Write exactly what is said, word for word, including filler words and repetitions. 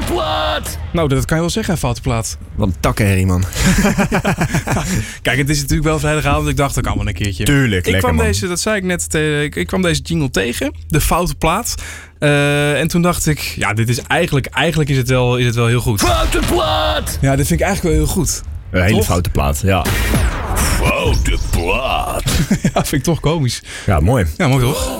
plaat! Nou, dat kan je wel zeggen, foute plaat. Wat een takkenherrie, man. Kijk, het is natuurlijk wel vrijdagavond. Ik dacht, dat kan wel een keertje. Tuurlijk, ik lekker, kwam man. deze, dat zei ik net, te, ik, ik kwam deze jingle tegen. De foute plaat. Uh, en toen dacht ik, ja, dit is eigenlijk, eigenlijk is het wel, is het wel heel goed. Foute plaat! Ja, dit vind ik eigenlijk wel heel goed. Een hele Toch? foute plaat, ja. Foute plaat! Ja, vind ik toch komisch. Ja, mooi. Ja, mooi toch?